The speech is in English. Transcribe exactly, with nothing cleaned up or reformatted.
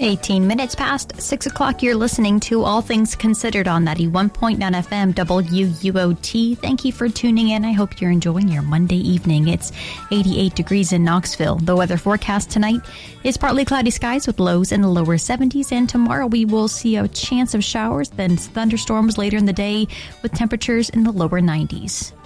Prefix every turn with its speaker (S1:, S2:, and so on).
S1: eighteen minutes past six o'clock, you're listening to All Things Considered on ninety-one point nine F M W U O T. Thank you for tuning in. I hope you're enjoying your Monday evening. It's eighty-eight degrees in Knoxville. The weather forecast tonight is partly cloudy skies with lows in the lower seventies, and tomorrow we will see a chance of showers, then thunderstorms later in the day with temperatures in the lower nineties.